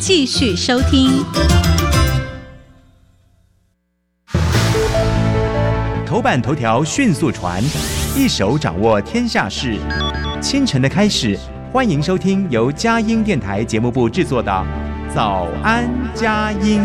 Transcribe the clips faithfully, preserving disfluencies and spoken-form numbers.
继续收听。 头版头条迅速传，一手掌握天下事。清晨的开始，欢迎收听由佳音电台节目部制作的《早安佳音》。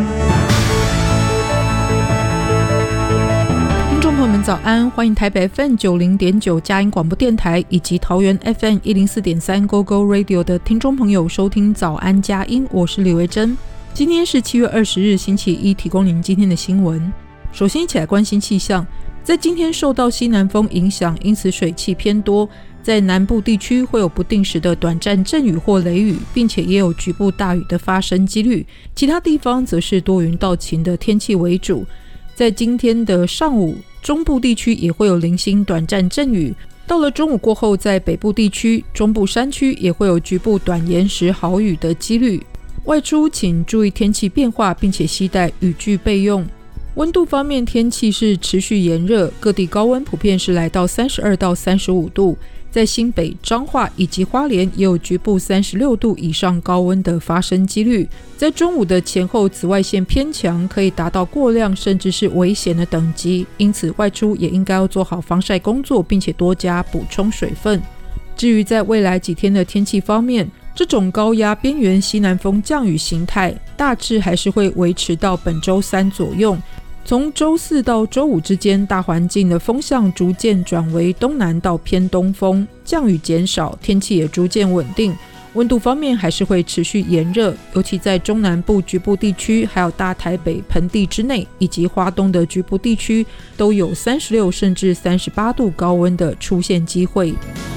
听众朋友们早安，欢迎台北 F M 九十点九 佳音广播电台以及桃园 F M 一零四点三 Go Go Radio 的听众朋友收听早安佳音，我是李维珍。今天是七月二十日星期一，提供您今天的新闻。首先一起来关心气象，在今天受到西南风影响，因此水汽偏多，在南部地区会有不定时的短暂阵雨或雷雨，并且也有局部大雨的发生几率，其他地方则是多云到晴的天气为主。在今天的上午，中部地区也会有零星短暂阵雨，到了中午过后，在北部地区、中部山区也会有局部短延时豪雨的几率。外出请注意天气变化，并且携带雨具备用。温度方面，天气是持续炎热，各地高温普遍是来到三十二到三十五度，在新北、彰化以及花莲也有局部三十六度以上高温的发生几率。在中午的前后，紫外线偏强，可以达到过量甚至是危险的等级，因此外出也应该要做好防晒工作，并且多加补充水分。至于在未来几天的天气方面，这种高压边缘西南风降雨形态大致还是会维持到本周三左右。从周四到周五之间，大环境的风向逐渐转为东南到偏东风，降雨减少，天气也逐渐稳定。温度方面还是会持续炎热，尤其在中南部局部地区，还有大台北盆地之内以及花东的局部地区，都有三十六甚至三十八度高温的出现机会。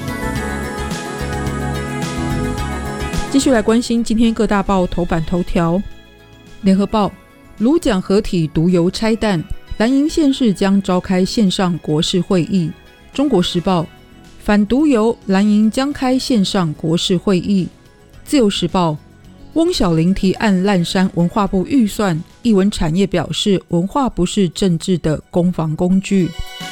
继续来关心今天各大报头版头条。联合报，卢蒋合体毒油拆弹，蓝营县市将召开线上国事会议。中国时报，反毒油，蓝营将开线上国事会议。自由时报，翁小玲提案滥删文化部预算，艺文产业表示文化不是政治的攻防工具。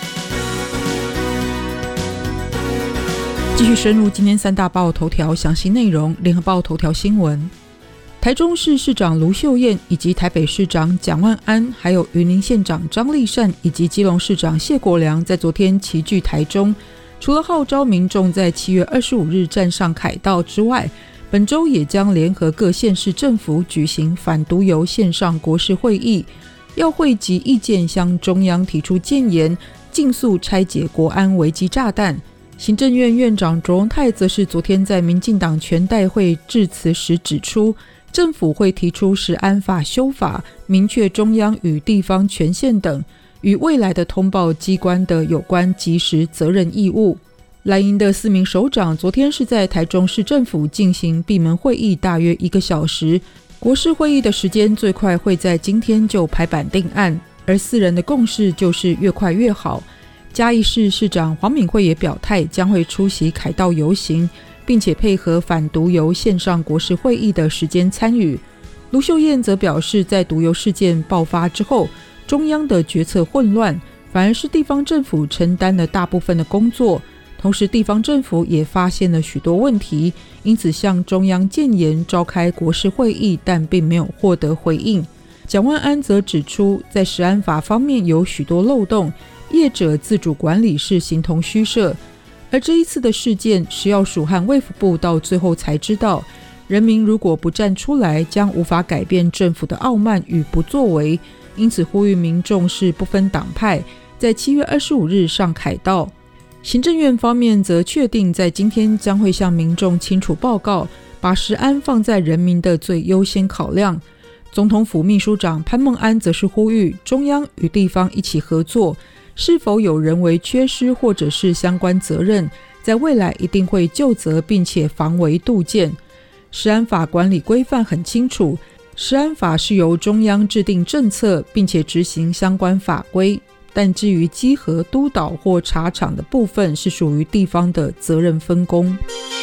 继续深入今天三大报头条详细内容。联合报头条新闻，台中市市长卢秀燕以及台北市长蒋万安，还有云林县长张丽善以及基隆市长谢国良在昨天齐聚台中，除了号召民众在七月二十五日站上凯道之外，本周也将联合各县市政府举行反毒油线上国事会议，要汇集意见向中央提出建言，尽速拆解国安危机炸弹。行政院院长卓荣泰则是昨天在民进党全代会致辞时指出，政府会提出食安法修法，明确中央与地方权限等与未来的通报机关的有关及时责任义务。蓝营的四名首长昨天是在台中市政府进行闭门会议，大约一个小时。国事会议的时间最快会在今天就排版定案，而四人的共识就是越快越好。嘉义市市长黄敏惠也表态将会出席凯道游行，并且配合反毒油线上国事会议的时间参与。卢秀燕则表示，在毒油事件爆发之后，中央的决策混乱，反而是地方政府承担了大部分的工作，同时地方政府也发现了许多问题，因此向中央建言召开国事会议，但并没有获得回应。蒋万安则指出，在食安法方面有许多漏洞，业者自主管理是形同虚设，而这一次的事件，食药署和卫福部到最后才知道，人民如果不站出来，将无法改变政府的傲慢与不作为，因此呼吁民众是不分党派，在七月二十五日上凯道。行政院方面则确定，在今天将会向民众清楚报告，把食安放在人民的最优先考量。总统府秘书长潘孟安则是呼吁中央与地方一起合作，是否有人为缺失或者是相关责任，在未来一定会究责，并且防微杜渐。食安法管理规范很清楚，食安法是由中央制定政策，并且执行相关法规，但至于稽核、督导或查厂的部分，是属于地方的责任分工。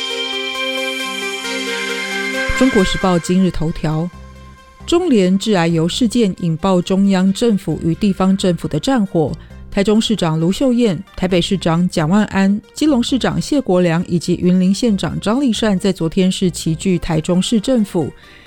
中国时报今日头条，中联致癌油事件引爆中央政府与地方政府的战火，台中市长卢秀燕、台北市长蒋万安、基隆市长谢国良以及云林县长张丽善在昨天是齐聚台中市政府，